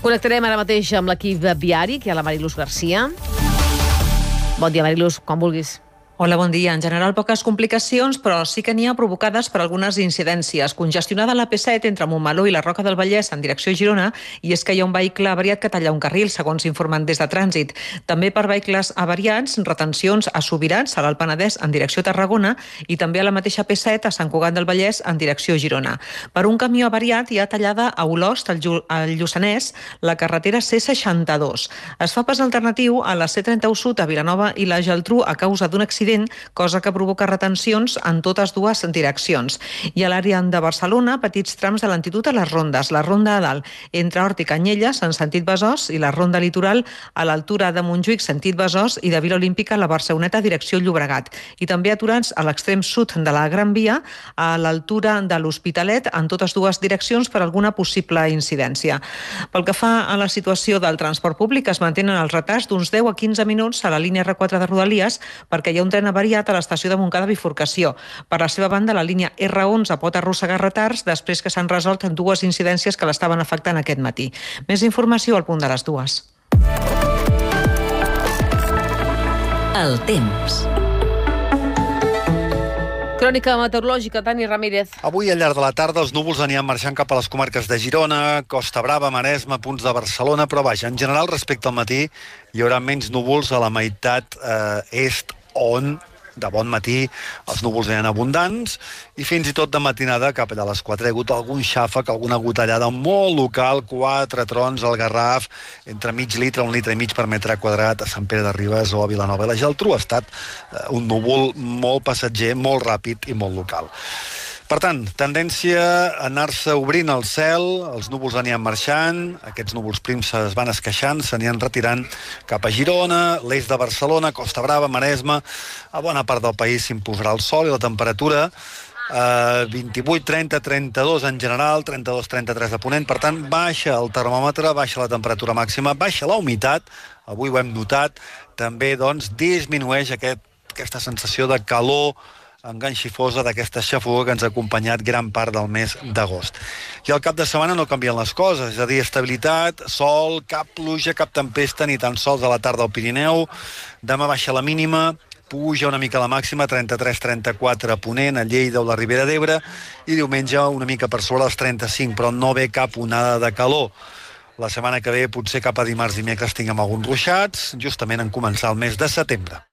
Connectarem ara mateix amb l'equip viari, que hi ha la Mariluz Garcia. Bon dia, Mariluz, quan vulguis. Hola, bon dia. En general, poques complicacions, però sí que n'hi ha provocades per algunes incidències. Congestionada la P7 entre Montmeló i la Roca del Vallès en direcció a Girona, i és que hi ha un vehicle avariat que talla un carril, segons informen des de Trànsit. També per vehicles avariats, retencions a Subirats, a l'Alt Penedès, en direcció a Tarragona, i també a la mateixa P7 a Sant Cugat del Vallès, en direcció a Girona. Per un camió avariat hi ha tallada a Olost, al Lluçanès, la carretera C62. Es fa pas alternatiu a la C31 Sud a Vilanova i la Geltrú a causa d'un accident, cosa que provoca retencions en totes dues direccions. I a l'àrea de Barcelona, petits trams de lentitud a les rondes. La ronda a dalt, entre Hort i Canyelles, en sentit Besòs, i la ronda litoral a l'altura de Montjuïc, sentit Besòs, i de Vila Olímpica a la Barceloneta, direcció Llobregat. I també aturats a l'extrem sud de la Gran Via, a l'altura de l'Hospitalet, en totes dues direccions per alguna possible incidència. Pel que fa a la situació del transport públic, es mantenen els retards d'uns 10 a 15 minuts a la línia R4 de Rodalies, perquè hi ha un tren avariat a l'estació de Montcada Bifurcació. Per la seva banda, la línia R11 pot arrossegar retards després que s'han resolt dues incidències que l'estaven afectant aquest matí. Més informació al punt de les 2. El temps. Crònica meteorològica, Tani Ramírez. Avui, al llarg de la tarda, els núvols aniran marxant cap a les comarques de Girona, Costa Brava, Maresme, punts de Barcelona, però vaja, en general, respecte al matí, hi haurà menys núvols a la meitat est, on de bon matí els núvols eren abundants i fins i tot de matinada cap a les 4 hi ha hagut algun xàfec, alguna gotellada molt local, 4 trons al Garraf, entre mig litre, 1,5 litres per metre quadrat a Sant Pere de Ribes o a Vilanova i la Geltrú. Ha estat un núvol molt passatger, molt ràpid i molt local. Per tant, tendència a anar-se obrint el cel, els núvols aniran marxant, aquests núvols prims es van esqueixant, s'aniran retirant cap a Girona, l'est de Barcelona, Costa Brava, Maresme, a bona part del país s'imposarà el sol i la temperatura 28, 30, 32 en general, 32, 33 de ponent, per tant, baixa el termòmetre, baixa la temperatura màxima, baixa la humitat, avui ho hem notat, també, doncs, disminueix aquesta sensació de calor enganxifosa d'aquesta xafogor que ens ha acompanyat gran part del mes d'agost. I al cap de setmana no canvien les coses, és a dir, estabilitat, sol, cap pluja, cap tempesta, ni tan sols a la tarda al Pirineu. Demà baixa la mínima, puja una mica la màxima, 33-34 a Ponent, a Lleida o la Ribera d'Ebre, i diumenge una mica per sobre els 35, però no ve cap onada de calor. La setmana que ve, potser cap a dimarts i dimecres tinguem alguns ruixats, justament en començar el mes de setembre.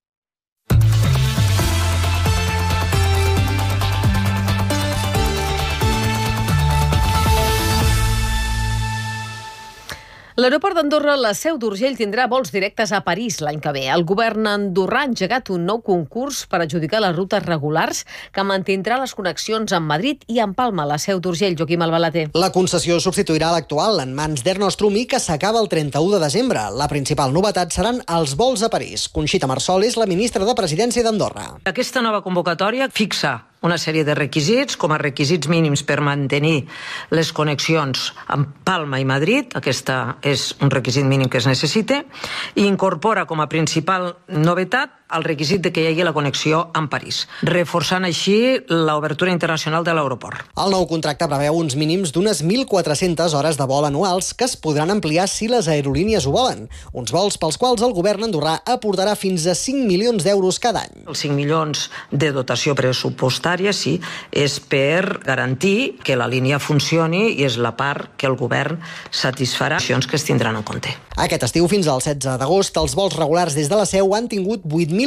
L'aeroport d'Andorra, la Seu d'Urgell, tindrà vols directes a París l'any que ve. El govern andorrà ha engegat un nou concurs per adjudicar les rutes regulars que mantindrà les connexions amb Madrid i amb Palma, la Seu d'Urgell. Joaquim Albalater. La concessió substituirà l'actual en mans d'Ernostrum, que s'acaba el 31 de desembre. La principal novetat seran els vols a París. Conxita Marsol és la ministra de Presidència d'Andorra. Aquesta nova convocatòria fixa una sèrie de requisits, com a requisits mínims per mantenir les connexions amb Palma i Madrid, aquesta és un requisit mínim que es necessita, i incorpora com a principal novetat el requisit de que hi hagi la connexió amb París, reforçant així l'obertura internacional de l'aeroport. El nou contracte preveu uns mínims d'unes 1.400 hores de vol anuals que es podran ampliar si les aerolínies ho volen. Uns vols pels quals el govern andorrà aportarà fins a 5 milions d'euros cada any. Els 5 milions de dotació pressupostària, sí, és per garantir que la línia funcioni i és la part que el govern satisfarà que es tindran en compte. Aquest estiu, fins al 16 d'agost, els vols regulars des de la Seu han tingut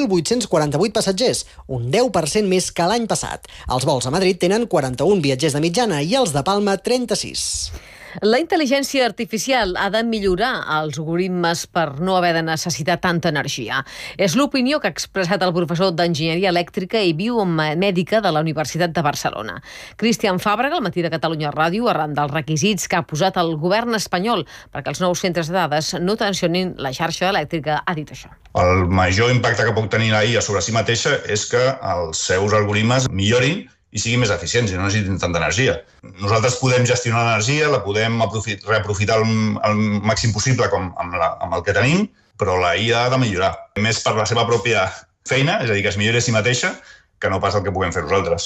8.848 passatgers, un 10% més que l'any passat. Els vols a Madrid tenen 41 viatgers de mitjana i els de Palma 36. La intel·ligència artificial ha de millorar els algoritmes per no haver de necessitar tanta energia. És l'opinió que ha expressat el professor d'Enginyeria Elèctrica i Biomèdica de la Universitat de Barcelona. Cristian Fàbrega, al Matí de Catalunya Ràdio, arran dels requisits que ha posat el govern espanyol perquè els nous centres de dades no tensionin la xarxa elèctrica, ha dit això. El major impacte que pot tenir la IA sobre si mateixa és que els seus algoritmes millorin i siguin més eficients i no necessitin tanta energia. Nosaltres podem gestionar l'energia, la podem reaprofitar al màxim possible amb el que tenim, però la IA ha de millorar. Més per la seva pròpia feina, és a dir, que es millori a si mateixa, que no pas el que puguem fer nosaltres.